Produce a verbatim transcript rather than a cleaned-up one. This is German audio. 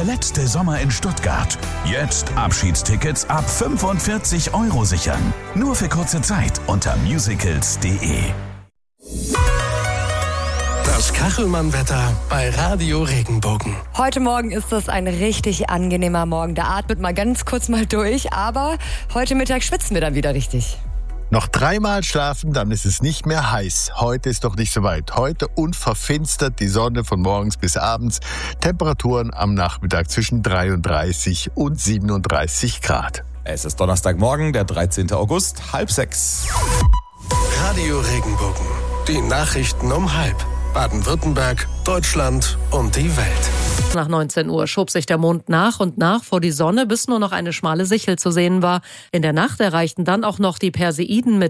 Der letzte Sommer in Stuttgart. Jetzt Abschiedstickets ab fünfundvierzig Euro sichern. Nur für kurze Zeit unter musicals punkt de. Das Kachelmann-Wetter bei Radio Regenbogen. Heute Morgen ist das ein richtig angenehmer Morgen. Da atmet mal ganz kurz mal durch, aber heute Mittag schwitzen wir dann wieder richtig. Noch dreimal schlafen, dann ist es nicht mehr heiß. Heute ist doch nicht so weit. Heute unverfinstert die Sonne von morgens bis abends. Temperaturen am Nachmittag zwischen dreiunddreißig und siebenunddreißig Grad. Es ist Donnerstagmorgen, der dreizehnten August, halb sechs. Radio Regenbogen. Die Nachrichten um halb. Baden-Württemberg, Deutschland und die Welt. Nach neunzehn Uhr schob sich der Mond nach und nach vor die Sonne, bis nur noch eine schmale Sichel zu sehen war. In der Nacht erreichten dann auch noch die Perseiden mit